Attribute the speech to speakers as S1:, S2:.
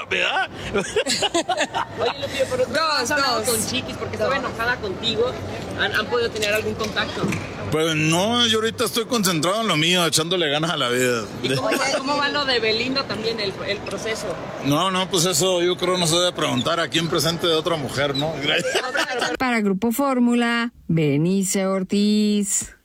S1: ¿verdad?
S2: Oye, Lupillo, pero tú has hablado con Chiquis porque estaba enojada contigo. ¿Han podido tener algún contacto?
S1: Pues no, yo ahorita estoy concentrado en lo mío, echándole ganas a la vida.
S2: ¿Y cómo va lo de Belinda también, el proceso?
S1: No, pues eso yo creo no se debe preguntar aquí en presente de otra mujer, ¿no?
S3: Para Grupo Fórmula, Berenice Ortiz.